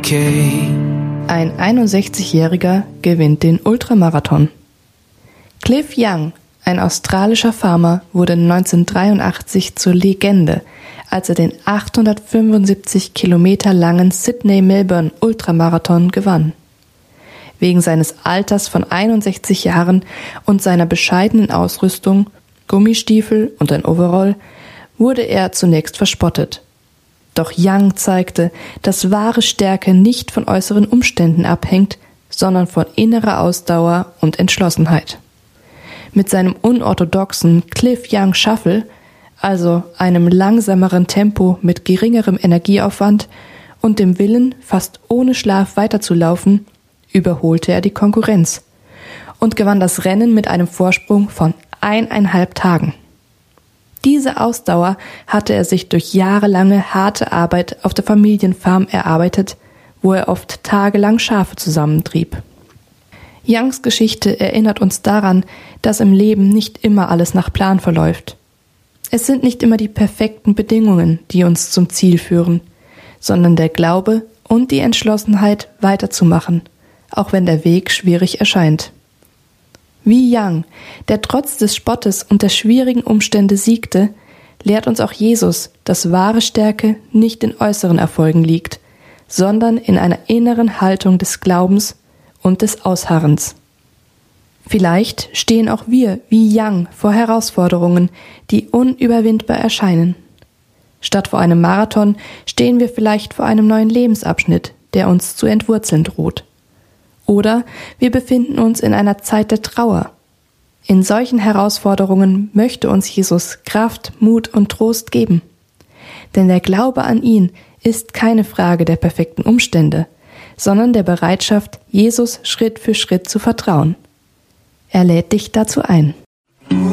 okay. Ein 61-Jähriger gewinnt den Ultramarathon. Cliff Young, ein australischer Farmer, wurde 1983 zur Legende, als er den 875 Kilometer langen Sydney-Melbourne-Ultramarathon gewann. Wegen seines Alters von 61 Jahren und seiner bescheidenen Ausrüstung, Gummistiefel und ein Overall, wurde er zunächst verspottet. Doch Young zeigte, dass wahre Stärke nicht von äußeren Umständen abhängt, sondern von innerer Ausdauer und Entschlossenheit. Mit seinem unorthodoxen Cliff Young Shuffle, also einem langsameren Tempo mit geringerem Energieaufwand und dem Willen, fast ohne Schlaf weiterzulaufen, überholte er die Konkurrenz und gewann das Rennen mit einem Vorsprung von 1,5 Tagen. Diese Ausdauer hatte er sich durch jahrelange harte Arbeit auf der Familienfarm erarbeitet, wo er oft tagelang Schafe zusammentrieb. Youngs Geschichte erinnert uns daran, dass im Leben nicht immer alles nach Plan verläuft. Es sind nicht immer die perfekten Bedingungen, die uns zum Ziel führen, sondern der Glaube und die Entschlossenheit, weiterzumachen, auch wenn der Weg schwierig erscheint. Wie Young, der trotz des Spottes und der schwierigen Umstände siegte, lehrt uns auch Jesus, dass wahre Stärke nicht in äußeren Erfolgen liegt, sondern in einer inneren Haltung des Glaubens und des Ausharrens. Vielleicht stehen auch wir wie Young vor Herausforderungen, die unüberwindbar erscheinen. Statt vor einem Marathon stehen wir vielleicht vor einem neuen Lebensabschnitt, der uns zu entwurzeln droht. Oder wir befinden uns in einer Zeit der Trauer. In solchen Herausforderungen möchte uns Jesus Kraft, Mut und Trost geben. Denn der Glaube an ihn ist keine Frage der perfekten Umstände, sondern der Bereitschaft, Jesus Schritt für Schritt zu vertrauen. Er lädt dich dazu ein.